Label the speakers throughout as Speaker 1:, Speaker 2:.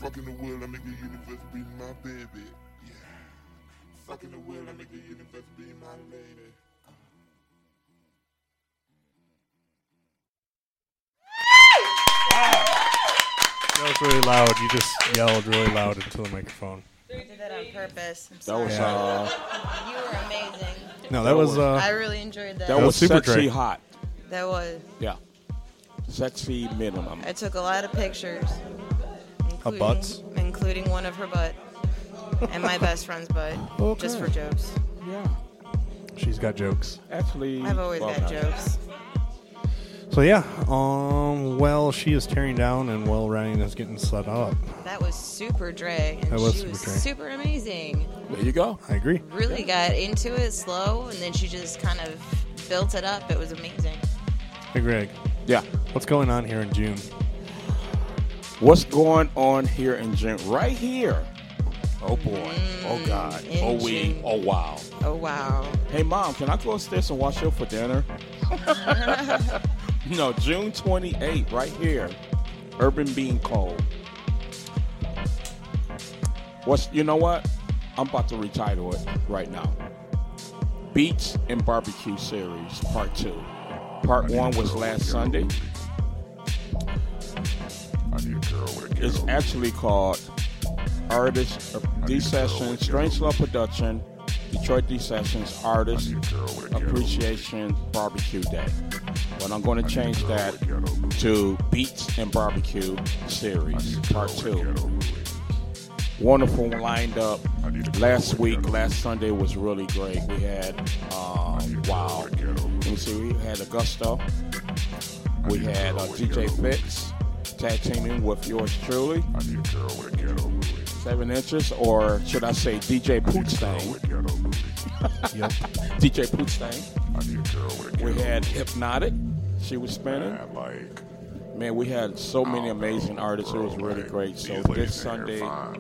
Speaker 1: Fucking the world, I make the universe be my baby. Yeah. Fucking the world, I make the universe be my lady.
Speaker 2: That was really loud. You just yelled really loud into the microphone.
Speaker 3: I did that on purpose. I'm
Speaker 4: That
Speaker 3: sorry.
Speaker 4: was
Speaker 3: You were amazing.
Speaker 2: No, that was
Speaker 3: I really enjoyed that.
Speaker 4: that was
Speaker 2: Super
Speaker 4: sexy
Speaker 2: Dre.
Speaker 4: hot.
Speaker 3: That was.
Speaker 4: Yeah. Sexy minimum.
Speaker 3: I took a lot of pictures.
Speaker 2: Of butts?
Speaker 3: Including one of her butt. And my best friend's butt.
Speaker 4: Okay.
Speaker 3: Just for jokes.
Speaker 4: Yeah.
Speaker 2: She's got jokes.
Speaker 4: Actually,
Speaker 3: I've always got jokes.
Speaker 2: So yeah, well, she is tearing down, and Will Ryan is getting set up.
Speaker 3: That was super Dre. And
Speaker 2: That was
Speaker 3: she
Speaker 2: super
Speaker 3: was
Speaker 2: Dre.
Speaker 3: super amazing.
Speaker 4: There you go.
Speaker 2: I agree.
Speaker 3: Really got into it slow, and then she just kind of built it up. It was amazing.
Speaker 2: Hey, Greg,
Speaker 4: Yeah.
Speaker 2: what's going on here in June?
Speaker 4: What's going on here in June? Right here. Oh boy. Oh God.
Speaker 3: in
Speaker 4: Oh we.
Speaker 3: June.
Speaker 4: Oh wow.
Speaker 3: Oh, wow.
Speaker 4: Hey Mom, can I go upstairs and watch you for dinner? No, June 28th, right here. Urban Bean Cove. You know what? I'm about to retitle it right now. Beats and Barbecue Series, Part 2. Part 1 was last Sunday. It's actually called Artist D-Session, Strange Love Production, Detroit D-Sessions Artist Appreciation Barbecue Day. But I'm going to change that to Beats and Barbecue Series, Part 2. Wonderful lined up. Last Sunday was really great. We had, wow. Let me see, we had Augusto. We had DJ Fitz tag teaming with yours truly. 7 inches, or should I say DJ Pootstain.
Speaker 2: Yep.
Speaker 4: DJ Pootstain. We had Hypnotic. She was spinning. Man, we had so many amazing artists. It was really great. So this Sunday,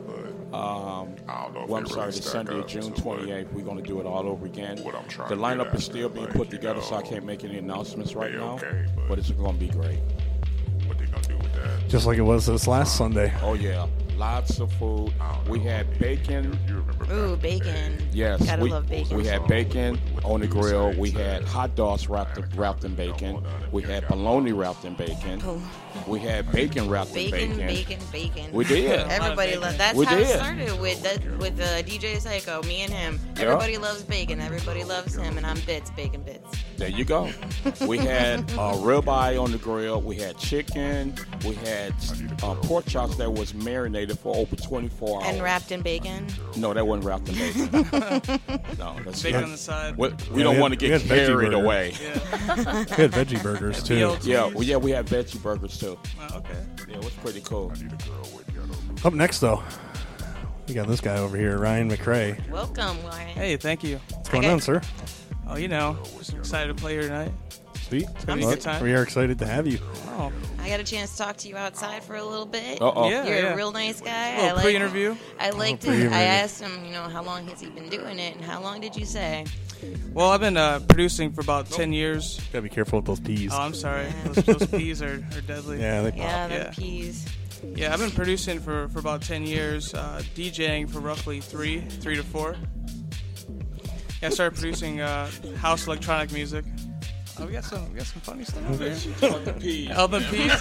Speaker 4: this Sunday, June 28th, we're going to do it all over again. The lineup is still being put together, so I can't make any announcements right now, but it's going to be great.
Speaker 1: What they gonna do with that?
Speaker 2: Just like it was this last Sunday.
Speaker 4: Oh, yeah. Lots of food. We had bacon.
Speaker 3: Ooh, bacon.
Speaker 4: Yes.
Speaker 3: Gotta love bacon.
Speaker 4: We had bacon on the grill. We had hot dogs wrapped in bacon. We had bologna wrapped in bacon.
Speaker 3: Oh.
Speaker 4: We had bacon wrapped in
Speaker 3: Bacon.
Speaker 4: We did.
Speaker 3: Everybody loves. That's
Speaker 4: We
Speaker 3: how
Speaker 4: did.
Speaker 3: it started with DJ Psycho. Me and him. Everybody loves bacon. Everybody loves him, and I'm bacon bits.
Speaker 4: There you go. We had ribeye on the grill. We had chicken. We had pork chops that was marinated for over 24 hours.
Speaker 3: And wrapped in bacon.
Speaker 4: No, that wasn't wrapped in bacon. No, that's
Speaker 5: Bacon on the side.
Speaker 4: We
Speaker 2: Yeah,
Speaker 4: don't
Speaker 2: we
Speaker 4: want to
Speaker 2: had
Speaker 4: get
Speaker 2: veggie
Speaker 4: carried
Speaker 2: burger.
Speaker 4: away.
Speaker 5: Yeah.
Speaker 2: We had veggie burgers too.
Speaker 5: BLT.
Speaker 4: We had veggie burgers too.
Speaker 5: Oh, okay.
Speaker 4: Yeah, it was pretty cool.
Speaker 2: Up next, though, we got this guy over here, Ryan McRae.
Speaker 3: Welcome, Ryan.
Speaker 5: Hey, thank you.
Speaker 2: What's going on, sir?
Speaker 5: Oh, just excited to play here tonight.
Speaker 2: Sweet.
Speaker 5: gonna be a good time.
Speaker 2: We are excited to have you.
Speaker 5: Oh,
Speaker 3: I got a chance to talk to you outside for a little bit.
Speaker 4: Uh-oh.
Speaker 5: Yeah.
Speaker 3: You're a real nice guy.
Speaker 5: Little pre-interview.
Speaker 3: I liked it.
Speaker 2: pre-interview.
Speaker 3: I asked him, how long has he been doing it, and how long did you say?
Speaker 5: Well, I've been producing for about 10 years.
Speaker 2: Gotta be careful with those peas.
Speaker 5: Oh, I'm sorry. Those peas are deadly.
Speaker 2: Yeah, they
Speaker 3: Yeah,
Speaker 2: pop.
Speaker 3: the
Speaker 5: Yeah.
Speaker 3: peas.
Speaker 5: Yeah, I've been producing for about 10 years, DJing for roughly three to four. Yeah, I started producing house electronic music. Oh, we got some funny stuff over here.
Speaker 4: the peas.
Speaker 5: Oh, the peas.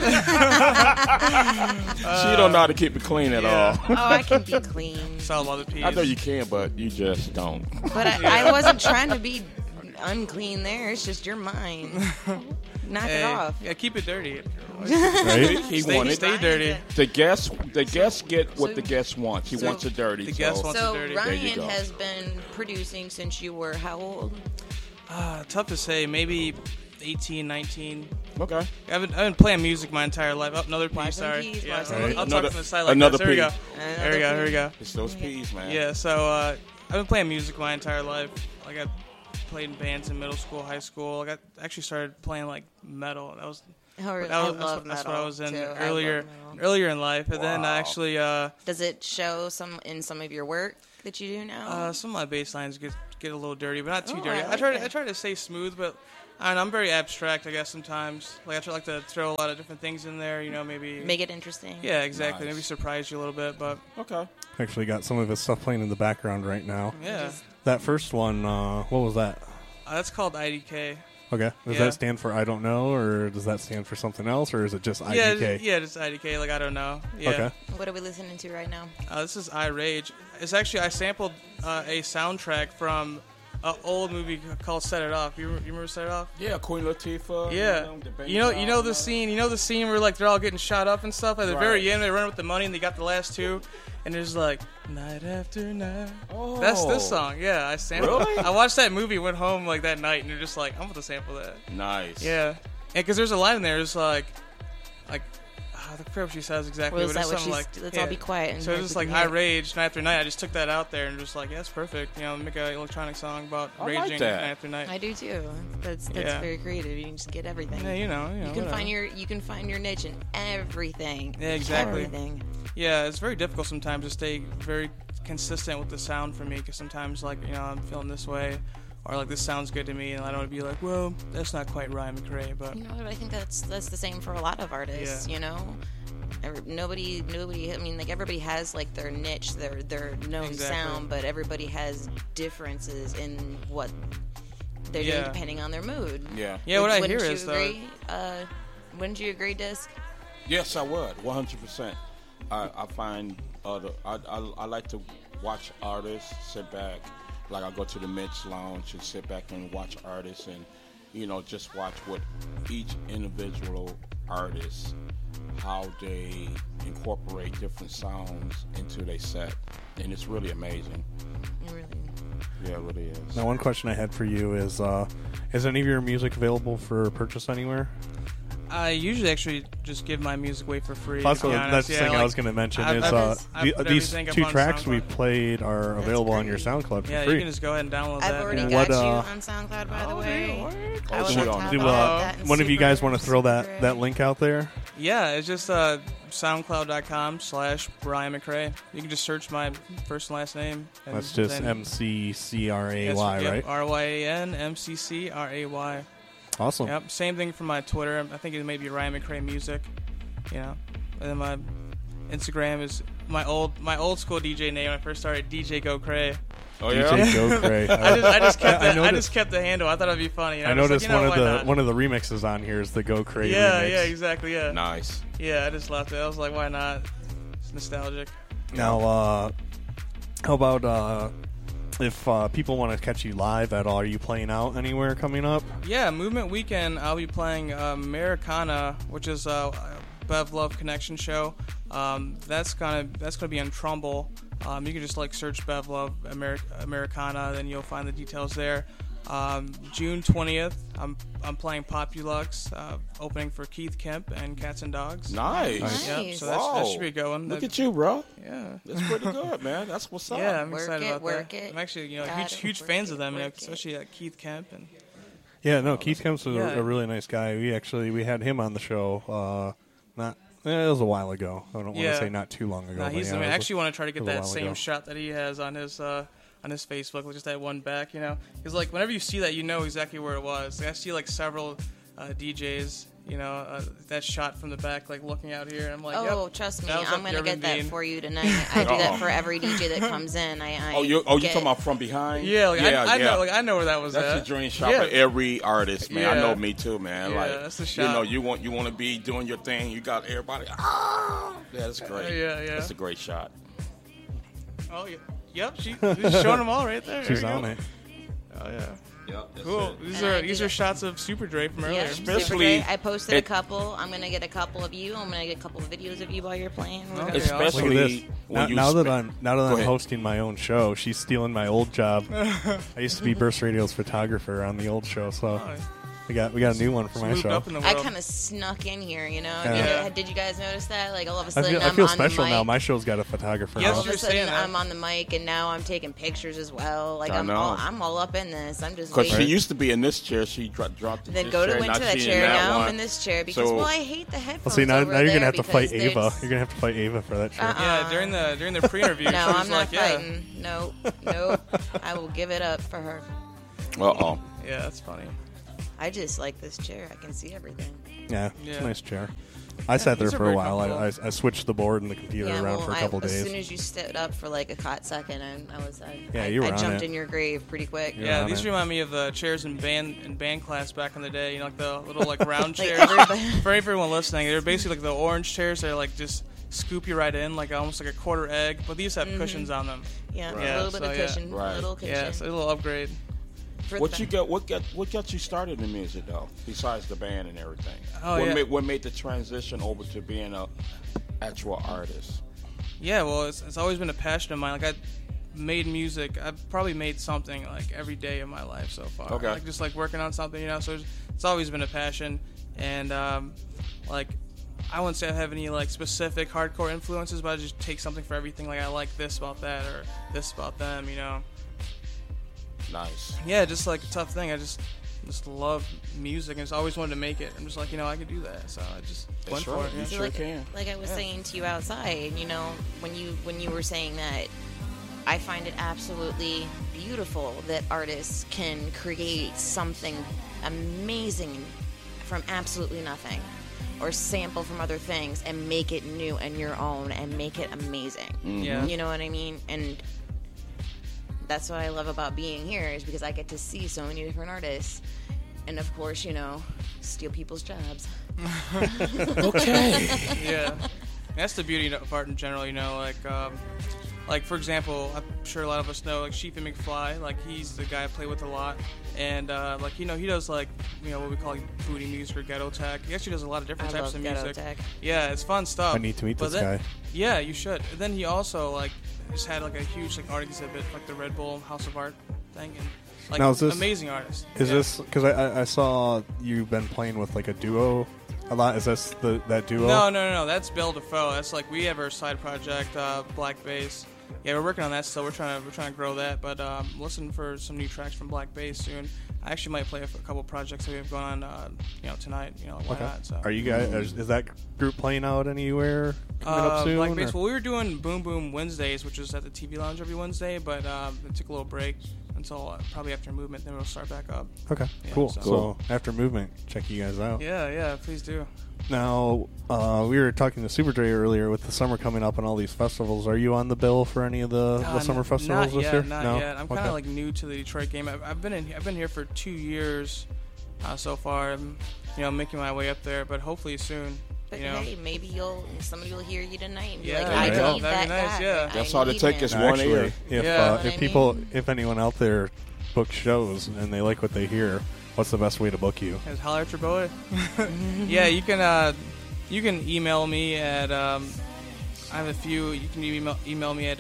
Speaker 4: She don't know how to keep it clean at all.
Speaker 3: Oh, I can be clean.
Speaker 5: It's all about the peas.
Speaker 4: I know you can, but you just don't.
Speaker 3: But I wasn't trying to be unclean there. It's just your mind. Knock it off.
Speaker 5: Yeah, keep it dirty.
Speaker 2: Right?
Speaker 4: He
Speaker 5: Stay,
Speaker 4: wanted
Speaker 5: stay dirty.
Speaker 4: the guests get what the guest wants. He wants it dirty.
Speaker 5: the guest wants-
Speaker 3: So
Speaker 5: dirty.
Speaker 4: There you
Speaker 3: Ryan
Speaker 4: go.
Speaker 3: has been producing since you were how old?
Speaker 5: Tough to say. Maybe 18, 19.
Speaker 4: Okay.
Speaker 5: I've been playing music my entire life. Oh, another piece.
Speaker 3: Watch them
Speaker 5: Sorry.
Speaker 3: peas,
Speaker 5: Yeah,
Speaker 3: watch them
Speaker 5: I'll
Speaker 3: peas.
Speaker 5: talk
Speaker 4: Another-
Speaker 5: from the side like
Speaker 4: another
Speaker 5: this. There we go.
Speaker 4: pea.
Speaker 5: There we go. Here we go.
Speaker 4: It's those peas, man.
Speaker 5: Yeah. So I've been playing music my entire life. Like I played in bands in middle school, high school. I actually started playing like metal. That was
Speaker 3: Oh, really?
Speaker 5: that's
Speaker 3: love
Speaker 5: what I
Speaker 3: metal,
Speaker 5: was in
Speaker 3: too. I love
Speaker 5: earlier
Speaker 3: metal.
Speaker 5: in life. And then I actually
Speaker 3: Does it show in some of your work that you do now?
Speaker 5: some of my bass lines get a little dirty, but not too
Speaker 3: Oh,
Speaker 5: dirty.
Speaker 3: I
Speaker 5: I
Speaker 3: like
Speaker 5: try
Speaker 3: that.
Speaker 5: to stay smooth, but I'm very abstract, I guess, sometimes. Like, I try like to throw a lot of different things in there, maybe...
Speaker 3: Make it interesting.
Speaker 5: Yeah, exactly.
Speaker 4: Nice.
Speaker 5: Maybe surprise you a little bit, but...
Speaker 4: Okay.
Speaker 2: Actually got some of his stuff playing in the background right now.
Speaker 5: Yeah.
Speaker 2: That first one, what was that?
Speaker 5: That's called IDK.
Speaker 2: Okay. Does
Speaker 5: Yeah.
Speaker 2: that stand for I don't know, or does that stand for something else, or is it just IDK?
Speaker 5: Yeah, just IDK, like, I don't know. Yeah.
Speaker 2: Okay.
Speaker 3: What are we listening to right now?
Speaker 5: This is I Rage. It's actually, I sampled a soundtrack from an old movie called Set It Off. You remember Set It Off?
Speaker 4: Yeah, Queen Latifah.
Speaker 5: Yeah. You know the scene where like they're all getting shot up and stuff. At the very end, they run with the money and they got the last two, and there's like night after night.
Speaker 4: Oh.
Speaker 5: That's this song. Yeah, I sampled.
Speaker 4: Really?
Speaker 5: I watched that movie, went home like that night, and you're just like, I'm going to sample that.
Speaker 4: Nice.
Speaker 5: Yeah, because there's a line in there. It's like I forget what she says exactly.
Speaker 3: Well, is
Speaker 5: but
Speaker 3: that
Speaker 5: it's
Speaker 3: what
Speaker 5: something
Speaker 3: she's?
Speaker 5: like,
Speaker 3: Let's
Speaker 5: yeah.
Speaker 3: all be quiet. And
Speaker 5: So it's just like
Speaker 3: hear
Speaker 5: I
Speaker 3: it.
Speaker 5: Rage night after night. I just took that out there and just like, yeah, that's perfect. Make an electronic song about
Speaker 4: I like
Speaker 5: raging
Speaker 4: that.
Speaker 5: night after night.
Speaker 3: I do too. That's
Speaker 5: Yeah.
Speaker 3: very creative. You can just get everything.
Speaker 5: Yeah, you know,
Speaker 3: You can
Speaker 5: whatever.
Speaker 3: find your niche in everything.
Speaker 5: Yeah, exactly.
Speaker 3: Everything.
Speaker 5: Yeah, it's very difficult sometimes to stay very consistent with the sound for me because sometimes, like, I'm feeling this way or, like, this sounds good to me and I don't want to be like, well, that's not quite Ryan McRae, but...
Speaker 3: You know what? I think that's the same for a lot of artists.
Speaker 5: Yeah.
Speaker 3: You know, nobody. I mean, like everybody has like their niche, their known
Speaker 5: Exactly.
Speaker 3: sound, but everybody has differences in what they're doing
Speaker 5: Yeah.
Speaker 3: depending on their mood.
Speaker 4: Yeah.
Speaker 5: Yeah, what I
Speaker 3: Wouldn't
Speaker 5: hear
Speaker 3: you
Speaker 5: is,
Speaker 3: agree? Wouldn't you agree, Disc?
Speaker 4: Yes, I would. 100%. I find I like to watch artists, sit back. Like I go to the Mitch Lounge and sit back and watch artists and, just watch what each individual artist, how they incorporate different sounds into their set. And it's really amazing.
Speaker 3: Really?
Speaker 4: Yeah, it really is.
Speaker 2: Now, one question I had for you is any of your music available for purchase anywhere?
Speaker 5: I usually actually just give my music away for free.
Speaker 2: That's
Speaker 5: to be honest.
Speaker 2: the
Speaker 5: Yeah,
Speaker 2: thing I
Speaker 5: like,
Speaker 2: was going to mention
Speaker 5: I've-
Speaker 2: is
Speaker 5: I've put
Speaker 2: these
Speaker 5: everything up
Speaker 2: two
Speaker 5: on
Speaker 2: tracks
Speaker 5: SoundCloud.
Speaker 2: we played are available on your SoundCloud for
Speaker 5: Yeah,
Speaker 2: free.
Speaker 5: you can just go ahead and download
Speaker 3: I've
Speaker 5: that.
Speaker 3: already
Speaker 2: And
Speaker 3: got
Speaker 2: what,
Speaker 3: you on SoundCloud, by the way. I
Speaker 4: Oh,
Speaker 3: was
Speaker 4: shoot
Speaker 3: on
Speaker 4: on
Speaker 3: top
Speaker 4: it.
Speaker 3: of
Speaker 2: Do
Speaker 3: that. and
Speaker 2: one of you
Speaker 3: super-
Speaker 2: guys want to throw
Speaker 3: super
Speaker 2: that link out there?
Speaker 5: Yeah, it's just soundcloud.com/Brian McRae. You can just search my first and last name. And
Speaker 2: That's just
Speaker 5: then-
Speaker 2: MCCRAY,
Speaker 5: Yes,
Speaker 2: right?
Speaker 5: RYAN MCCRAY.
Speaker 2: Awesome.
Speaker 5: Yep, same thing for my Twitter. I think it may be Ryan McRae Music. And then my Instagram is my old school DJ name when I first started, DJ Go Cray.
Speaker 4: Oh, yeah?
Speaker 2: DJ Go Cray.
Speaker 5: I just kept
Speaker 2: I
Speaker 5: the, I
Speaker 2: noticed-
Speaker 5: just kept the handle. I thought it'd be funny.
Speaker 2: I
Speaker 5: was
Speaker 2: noticed
Speaker 5: like,
Speaker 2: one of the remixes on here is the Go Cray
Speaker 5: Yeah,
Speaker 2: remix.
Speaker 5: yeah, exactly, yeah.
Speaker 4: Nice.
Speaker 5: Yeah, I just loved it. I was like, why not? It's nostalgic.
Speaker 2: Now, how about if people want to catch you live at all? Are you playing out anywhere coming up?
Speaker 5: Yeah, Movement Weekend, I'll be playing Americana, which is Bev Love Connection show. That's gonna be in Trumbull. You can just like search Bev Love Americana, then you'll find the details there. June 20th, I'm playing Populux, opening for Keith Kemp and Cats and Dogs.
Speaker 4: Nice.
Speaker 3: Nice.
Speaker 5: Yep, so that should be a good one.
Speaker 4: Look at you, bro.
Speaker 5: Yeah.
Speaker 4: That's pretty good, man. That's what's up.
Speaker 5: Yeah, I'm
Speaker 3: Work
Speaker 5: excited
Speaker 3: it,
Speaker 5: about
Speaker 3: work
Speaker 5: that.
Speaker 3: it.
Speaker 5: I'm actually,
Speaker 3: Got
Speaker 5: huge
Speaker 3: it,
Speaker 5: fans
Speaker 3: work
Speaker 5: of them,
Speaker 3: it, work
Speaker 5: especially Keith Kemp and.
Speaker 2: Yeah, no, Keith Kemp's
Speaker 5: Yeah.
Speaker 2: a really nice guy. We had him on the show. It was a while ago. I don't want to
Speaker 5: Yeah.
Speaker 2: say not too long ago.
Speaker 5: Nah,
Speaker 2: but
Speaker 5: he's
Speaker 2: yeah,
Speaker 5: the man.
Speaker 2: it
Speaker 5: I
Speaker 2: was
Speaker 5: actually want to try to get
Speaker 2: it was a
Speaker 5: that
Speaker 2: while
Speaker 5: same
Speaker 2: ago.
Speaker 5: shot that he has on his Facebook, with just that one back, Because like whenever you see that, you know exactly where it was. Like, I see like several DJs, that shot from the back, like looking out here, and I'm like,
Speaker 3: Oh,
Speaker 5: yep,
Speaker 3: trust me,
Speaker 5: that was
Speaker 3: I'm
Speaker 5: up
Speaker 3: gonna
Speaker 5: there
Speaker 3: get
Speaker 5: with
Speaker 3: that
Speaker 5: Bean.
Speaker 3: for you tonight. I do that for every DJ that comes in.
Speaker 4: You
Speaker 3: get-
Speaker 4: talking about from behind?
Speaker 5: Yeah, like, I
Speaker 4: yeah.
Speaker 5: know, like I know where that was
Speaker 4: That's
Speaker 5: at.
Speaker 4: the dream shot
Speaker 5: Yeah.
Speaker 4: for every artist, man. I
Speaker 5: Yeah.
Speaker 4: know me too, man.
Speaker 5: Yeah,
Speaker 4: like
Speaker 5: that's the shot.
Speaker 4: you want to be doing your thing. You got everybody. Yeah, that's great.
Speaker 5: Yeah.
Speaker 4: That's a great shot.
Speaker 5: Oh yeah, yep. She's showing them all right there.
Speaker 2: She's
Speaker 5: There you
Speaker 2: on
Speaker 5: go.
Speaker 2: it.
Speaker 5: Oh yeah,
Speaker 4: Yep, that's
Speaker 5: cool.
Speaker 4: it.
Speaker 5: These
Speaker 3: And I
Speaker 5: are
Speaker 3: do
Speaker 5: these
Speaker 3: that.
Speaker 5: are shots of Super Dre from earlier.
Speaker 3: Yeah,
Speaker 4: Especially-
Speaker 3: super great. I posted a
Speaker 4: it-
Speaker 3: couple. I'm gonna get a couple of you. I'm gonna get a couple of videos of you while you're playing.
Speaker 5: Okay.
Speaker 2: Look
Speaker 4: Especially
Speaker 2: at this.
Speaker 4: when you
Speaker 2: Now that
Speaker 4: spend-
Speaker 2: I'm
Speaker 4: Go ahead.
Speaker 2: hosting my own show, she's stealing my old job. I used to be Burst Radio's photographer on the old show, so
Speaker 5: Oh,
Speaker 2: we got a new one for
Speaker 5: it's
Speaker 2: my
Speaker 5: moved
Speaker 2: show.
Speaker 5: up in the
Speaker 3: I
Speaker 5: world.
Speaker 3: kind of snuck in here,
Speaker 2: Yeah.
Speaker 3: Did you guys notice that? Like all of a
Speaker 2: I
Speaker 3: sudden,
Speaker 2: feel, I
Speaker 3: I'm
Speaker 2: feel
Speaker 3: on
Speaker 2: special
Speaker 3: the
Speaker 2: now.
Speaker 3: mic.
Speaker 2: My show's got a photographer
Speaker 5: Yes,
Speaker 2: now.
Speaker 3: All of
Speaker 5: you're
Speaker 3: a sudden,
Speaker 5: saying that.
Speaker 3: I'm on the mic, and now I'm taking pictures as well. Like
Speaker 4: I
Speaker 3: I'm
Speaker 4: know.
Speaker 3: all up in this. I'm just
Speaker 4: Because she
Speaker 3: waiting.
Speaker 4: used to be in this chair. She dropped
Speaker 3: Then
Speaker 4: this
Speaker 3: go to
Speaker 4: chair.
Speaker 3: into
Speaker 4: Now
Speaker 3: that
Speaker 4: she
Speaker 3: chair.
Speaker 4: in that
Speaker 3: Now
Speaker 4: one.
Speaker 3: I'm in this chair because
Speaker 4: So-
Speaker 3: I hate the headphones.
Speaker 2: Well, see, now
Speaker 3: over
Speaker 2: you're
Speaker 3: there
Speaker 2: gonna have to fight
Speaker 3: because
Speaker 2: Ava.
Speaker 3: there's-
Speaker 2: You're gonna have to fight Ava for that chair.
Speaker 5: Yeah, during the pre-interview,
Speaker 3: No,
Speaker 5: she was
Speaker 3: I'm not
Speaker 5: like, yeah,
Speaker 3: fighting. Nope. I will give it up for her.
Speaker 4: Uh-oh.
Speaker 5: yeah, that's funny.
Speaker 3: I just like this chair. I can see everything.
Speaker 2: Yeah, it's
Speaker 5: Yeah.
Speaker 2: a nice chair. I sat there
Speaker 5: these are
Speaker 2: for a
Speaker 5: very
Speaker 2: while. I
Speaker 5: comfortable.
Speaker 2: switched the board and the computer around for a couple
Speaker 3: as
Speaker 2: days.
Speaker 3: soon as you stood up for like a hot second,
Speaker 2: You were
Speaker 3: I
Speaker 2: on
Speaker 3: jumped
Speaker 2: it.
Speaker 3: in your grave pretty quick.
Speaker 2: Yeah.
Speaker 5: Yeah,
Speaker 2: on
Speaker 5: these
Speaker 2: it.
Speaker 5: remind me of the chairs in band class back in the day. You know, like the little like round
Speaker 3: Like
Speaker 5: chairs.
Speaker 3: everybody-
Speaker 5: For everyone listening, they're basically like the orange chairs. They're like just scoop you right in, like almost like a quarter egg. But these have cushions on them.
Speaker 3: Yeah,
Speaker 4: Right.
Speaker 3: a little bit
Speaker 5: So,
Speaker 3: of
Speaker 5: yeah.
Speaker 3: cushion,
Speaker 4: Right.
Speaker 3: a little cushion.
Speaker 5: Yeah, so a little upgrade.
Speaker 3: For
Speaker 4: What
Speaker 3: the-
Speaker 4: got you started in music though? Besides the band and everything.
Speaker 5: Oh,
Speaker 4: what
Speaker 5: yeah.
Speaker 4: what made the transition over to being a actual artist?
Speaker 5: Yeah, well, it's always been a passion of mine. Like I made music. I've probably made something like every day of my life so far.
Speaker 4: Okay.
Speaker 5: Like just like working on something, you know. So it's always been a passion, and like I wouldn't say I have any like specific hardcore influences, but I just take something for everything. Like I like this about that or this about them, you know.
Speaker 4: Nice.
Speaker 5: Yeah, just like a tough thing. I just love music and just always wanted to make it. I'm just like, you know, I could do that. So I just went
Speaker 4: right.
Speaker 5: for it.
Speaker 4: You
Speaker 5: Yeah.
Speaker 3: So
Speaker 4: sure
Speaker 3: like,
Speaker 4: can.
Speaker 3: like I was saying to you outside, you know, when you were saying that, I find it absolutely beautiful that artists can create something amazing from absolutely nothing, or sample from other things and make it new and your own and make it amazing.
Speaker 5: Yeah.
Speaker 3: You know what I mean? And that's what I love about being here, is because I get to see so many different artists, and of course, you know, steal people's jobs.
Speaker 4: Okay.
Speaker 5: Yeah, that's the beauty of art in general. You know, like for example, I'm sure a lot of us know like Sheepy McFly. Like he's the guy I play with a lot, and like you know he does like what we call like booty music or ghetto tech. He actually does a lot of different
Speaker 3: I
Speaker 5: types
Speaker 3: love
Speaker 5: of
Speaker 3: ghetto
Speaker 5: music.
Speaker 3: tech.
Speaker 5: Yeah, it's fun stuff.
Speaker 2: I need to meet
Speaker 5: But
Speaker 2: this
Speaker 5: then-
Speaker 2: guy.
Speaker 5: Yeah, you should. And then he also like just had like a huge like art exhibit, like the Red Bull House of Art thing, and like
Speaker 2: Now, is this-
Speaker 5: amazing artist.
Speaker 2: Is
Speaker 5: Yeah.
Speaker 2: this because I saw you've been playing with like a duo a lot? Is this that duo?
Speaker 5: No. That's Bill Defoe. That's like we have our side project, Black Bass. Yeah, we're working on that still. We're trying to grow that. But listen for some new tracks from Black Bass soon. I actually might play a couple projects that we have going on, tonight. Why
Speaker 2: Okay.
Speaker 5: not? So.
Speaker 2: Are you guys? Is that group playing out anywhere coming up soon?
Speaker 5: Black Bass.
Speaker 2: or-
Speaker 5: Well, we were doing Boom Boom Wednesdays, which was at the TV Lounge every Wednesday, but it took a little break until probably after Movement. Then we'll start back up.
Speaker 2: Okay,
Speaker 5: Yeah,
Speaker 2: cool.
Speaker 5: so-
Speaker 2: So after Movement, check you guys out.
Speaker 5: Yeah, please do.
Speaker 2: Now, we were talking to Super Dre earlier with the summer coming up and all these festivals. Are you on the bill for any of the summer festivals
Speaker 5: not
Speaker 2: this
Speaker 5: yet,
Speaker 2: year?
Speaker 5: Not
Speaker 2: no?
Speaker 5: yet. I'm kind
Speaker 2: Okay.
Speaker 5: of like new to the Detroit game. I've been here for 2 years so far. I'm making my way up there, but hopefully soon.
Speaker 3: But
Speaker 5: you know.
Speaker 3: hey, maybe somebody will hear you tonight and be
Speaker 5: Yeah,
Speaker 3: like,
Speaker 2: there
Speaker 3: I
Speaker 2: you go.
Speaker 3: need
Speaker 5: That'd
Speaker 3: that
Speaker 5: be nice,
Speaker 3: guy.
Speaker 5: yeah.
Speaker 4: That's
Speaker 3: I
Speaker 4: all they
Speaker 3: need
Speaker 4: take
Speaker 3: him.
Speaker 4: is one
Speaker 2: Actually,
Speaker 4: ear.
Speaker 2: if
Speaker 5: Yeah.
Speaker 2: if people, if anyone out there books shows and they like what they hear, what's the best way to book you?
Speaker 5: Just holler at your boy. Yeah, you can email me at I have a few. You can email me at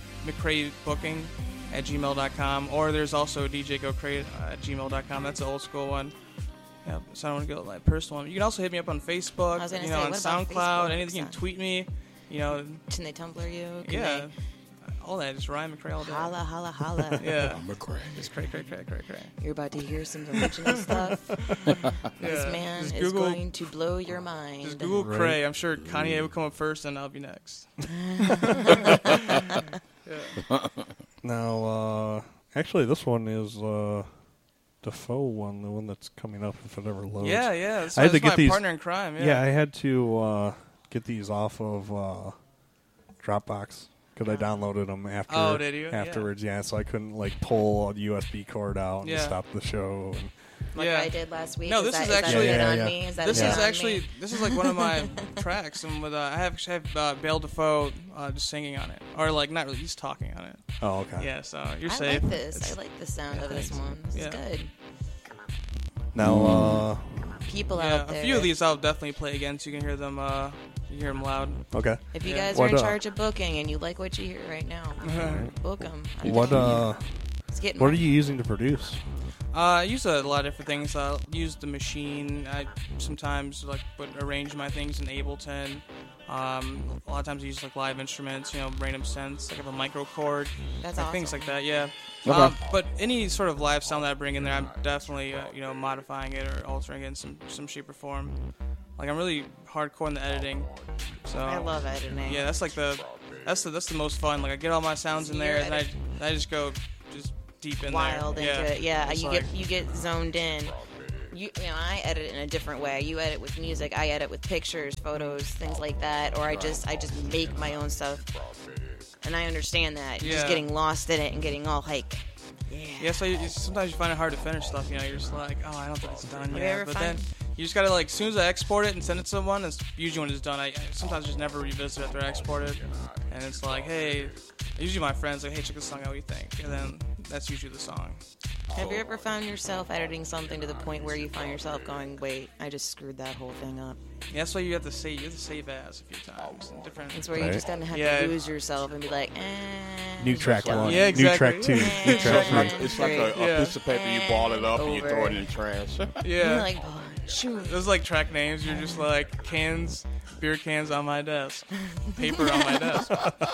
Speaker 5: mccraebooking@gmail.com, or there's also djgocrate@gmail.com. That's the old school one. Yeah, so I don't want to go my personal one. You can also hit me up on Facebook,
Speaker 3: I was gonna say,
Speaker 5: on
Speaker 3: what about
Speaker 5: SoundCloud,
Speaker 3: Facebook?
Speaker 5: anything. You can tweet me.
Speaker 3: Can they Tumblr you? Can
Speaker 5: Yeah, all that. Just Ryan McCrae all
Speaker 3: they
Speaker 5: day.
Speaker 3: holla, holla, holla.
Speaker 5: Yeah,
Speaker 4: I'm a crack.
Speaker 5: just cray.
Speaker 3: You're about to hear some original stuff. This
Speaker 5: Yeah.
Speaker 3: man
Speaker 5: Just
Speaker 3: is
Speaker 5: Google-
Speaker 3: going to blow your mind.
Speaker 5: Just Google
Speaker 2: Right.
Speaker 5: Cray. I'm sure Kanye would come up first, and I'll be next.
Speaker 2: Now, actually, this one is Defoe one, the one that's coming up if it ever loads.
Speaker 5: Yeah. That's,
Speaker 2: I had to
Speaker 5: that's
Speaker 2: get
Speaker 5: my
Speaker 2: these-
Speaker 5: partner in crime.
Speaker 2: Yeah, I had to get these off of Dropbox because I downloaded them after.
Speaker 5: Oh, did you?
Speaker 2: Afterwards, yeah. So I couldn't pull a USB cord out and
Speaker 5: Yeah.
Speaker 2: stop the show. And,
Speaker 3: Like
Speaker 5: Yeah.
Speaker 3: I did last week.
Speaker 5: No, this is
Speaker 3: that
Speaker 5: actually-
Speaker 3: a hit
Speaker 2: Yeah,
Speaker 3: on
Speaker 2: yeah.
Speaker 3: me? Is that
Speaker 5: This
Speaker 3: a hit
Speaker 5: is
Speaker 3: on
Speaker 5: actually
Speaker 3: me?
Speaker 5: this is like one of my tracks, and with I have Belle Defoe just singing on it, or like not really, he's talking on it.
Speaker 2: oh, okay.
Speaker 5: Yeah, so you're
Speaker 3: I
Speaker 5: safe.
Speaker 3: like this. I like the sound of this
Speaker 5: thanks.
Speaker 3: one. This
Speaker 5: Yeah.
Speaker 3: is good.
Speaker 2: Now,
Speaker 3: People
Speaker 5: Yeah,
Speaker 3: out there.
Speaker 5: a few of these I'll definitely play again, so you can hear them. You can hear them loud.
Speaker 2: okay.
Speaker 3: If you
Speaker 5: Yeah.
Speaker 3: guys
Speaker 2: What,
Speaker 3: are in
Speaker 2: uh,
Speaker 3: charge of booking and you like what you hear right now, book them.
Speaker 2: What
Speaker 3: It's getting
Speaker 2: what are you using to produce?
Speaker 5: I use a lot of different things. I use the machine. I sometimes arrange my things in Ableton. A lot of times I use live instruments, random synths. I have a microchord,
Speaker 3: That's
Speaker 5: things
Speaker 3: awesome.
Speaker 5: like that. Yeah.
Speaker 4: Okay.
Speaker 5: But any sort of live sound that I bring in there, I'm definitely modifying it or altering it in some shape or form. Like I'm really hardcore in the editing. So
Speaker 3: I love editing.
Speaker 5: Yeah, that's the most fun. Like I get all my sounds in there, and I just go deep in
Speaker 3: Wild
Speaker 5: there.
Speaker 3: into it. Yeah,
Speaker 5: It's
Speaker 3: you
Speaker 5: like-
Speaker 3: get zoned in. I edit in a different way. You edit with music. I edit with pictures, photos, things like that. Or I just make my own stuff. And I understand that. You're just getting lost in it and getting all like,
Speaker 5: yeah. So sometimes you find it hard to finish stuff. You're just like, oh, I don't think it's done yet. But then you just gotta as soon as I export it and send it to someone, it's usually when it's done. I sometimes just never revisit it after I export it, and it's like, hey, usually my friends like, hey, check this song out. What do you think? And then that's usually the song.
Speaker 3: Have you ever found yourself editing something to the point where you find yourself going, wait, I just screwed that whole thing up?
Speaker 5: Yeah, that's why you have to save as a few times. Different.
Speaker 3: It's where you just kind of have to lose yourself and be like,
Speaker 2: new track one,
Speaker 5: yeah, exactly.
Speaker 2: new track two, new track three.
Speaker 4: It's like a piece of paper. You ball it up and you throw it in the trash.
Speaker 3: Yeah. You're like, shoot.
Speaker 5: Those like track names. You're just like beer cans on my desk, paper on my desk.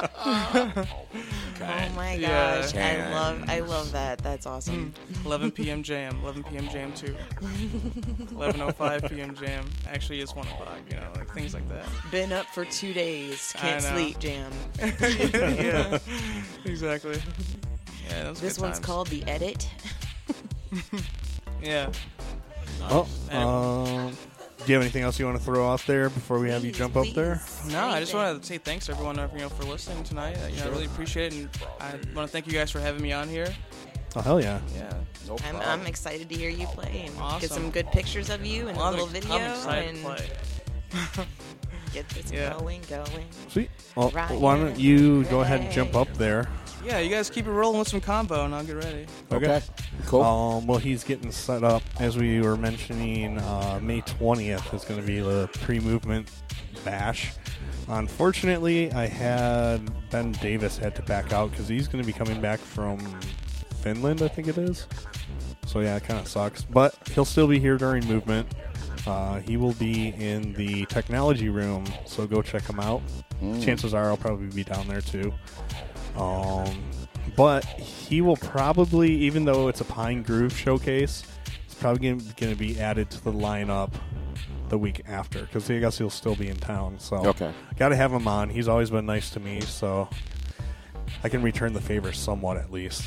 Speaker 3: Oh my gosh, I love that. That's awesome.
Speaker 5: 11 p.m. jam, 11 p.m. jam 2, 11:05 p.m. jam. Actually, it's 1 o'clock. Like things like that.
Speaker 3: Been up for 2 days, can't sleep jam.
Speaker 5: Yeah, exactly. Yeah,
Speaker 3: this one's called The Edit.
Speaker 5: Yeah.
Speaker 2: Well, do you have anything else you want to throw out there before we have you jump up there?
Speaker 5: No, I just want to say thanks to everyone for listening tonight. I really appreciate it, and I want to thank you guys for having me on here.
Speaker 2: Oh, hell yeah.
Speaker 5: Yeah.
Speaker 4: No problem.
Speaker 3: I'm excited to hear you play and get
Speaker 5: Awesome.
Speaker 3: some good pictures of you and a little video.
Speaker 5: I'm excited
Speaker 3: and
Speaker 5: to play.
Speaker 3: Get this going.
Speaker 2: Sweet. Well,
Speaker 3: Ryan,
Speaker 2: why don't you go ahead and jump up there?
Speaker 5: Yeah, you guys keep it rolling with some combo, and I'll get ready.
Speaker 4: Okay. Cool.
Speaker 2: Well, he's getting set up. As we were mentioning, May 20th is going to be the pre-movement bash. Unfortunately, Ben Davis had to back out because he's going to be coming back from Finland, I think it is. So yeah, it kind of sucks. But he'll still be here during movement. He will be in the technology room, so go check him out. Chances are I'll probably be down there too. But he will probably, even though it's a Pine Groove showcase, it's probably going to be added to the lineup the week after, because I guess he'll still be in town. So got to have him on. He's always been nice to me, so I can return the favor somewhat at least.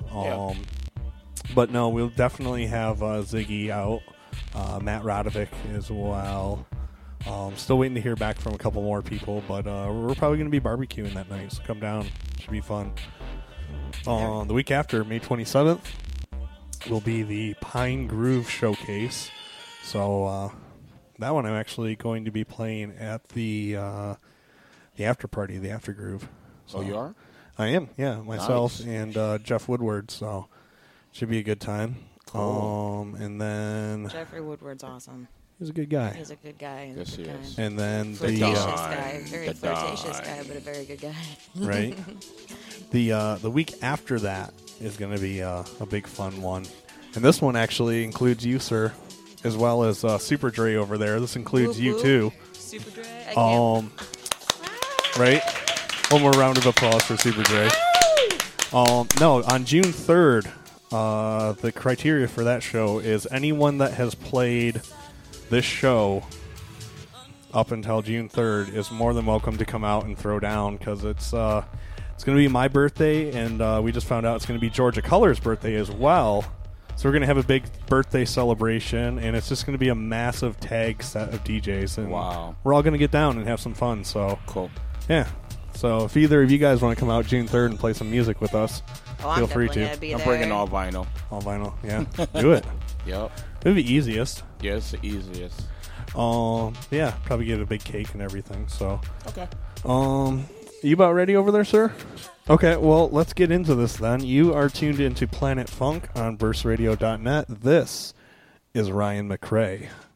Speaker 2: But no, we'll definitely have Ziggy out. Matt Radovic as well. Still waiting to hear back from a couple more people, but we're probably going to be barbecuing that night, so come down. Should be fun. The week after, May 27th, will be the Pine Groove Showcase. So that one I'm actually going to be playing at the after party, the After Groove. So
Speaker 4: you are?
Speaker 2: I am, yeah. Myself
Speaker 4: Nice.
Speaker 2: and Jeff Woodward, so should be a good time.
Speaker 4: Cool.
Speaker 2: And then
Speaker 3: Jeffrey Woodward's awesome.
Speaker 2: He's a good guy.
Speaker 3: He's a good guy.
Speaker 4: Yes, he is.
Speaker 2: And then
Speaker 3: Flirtatious
Speaker 2: the
Speaker 3: guy. Very flirtatious guy, but a very good guy.
Speaker 2: right. The week after that is going to be a big fun one, and this one actually includes you, sir, as well as Super Dre over there. This includes
Speaker 3: Whoop,
Speaker 2: you
Speaker 3: whoop.
Speaker 2: too.
Speaker 3: Super Dre. I can't.
Speaker 2: Right. One more round of applause for Super Dre. No, on June 3rd, the criteria for that show is anyone that has played this show up until June 3rd is more than welcome to come out and throw down, because it's going to be my birthday, and we just found out it's going to be Georgia Color's birthday as well. So we're going to have a big birthday celebration, and it's just going to be a massive tag set of DJs. And
Speaker 4: wow.
Speaker 2: We're all going to get down and have some fun. So
Speaker 4: Cool.
Speaker 2: Yeah. So if either of you guys want to come out June 3rd and play some music with us, feel free to.
Speaker 4: I'm bringing all vinyl.
Speaker 2: All vinyl, yeah. Do it.
Speaker 4: Yep.
Speaker 2: It'd be easiest.
Speaker 4: Yeah, it's the easiest.
Speaker 2: Yeah, probably get a big cake and everything. So.
Speaker 4: Okay.
Speaker 2: You about ready over there, sir? Okay, well, let's get into this then. You are tuned into Planet Funk on burstradio.net. This is Ryan McRae.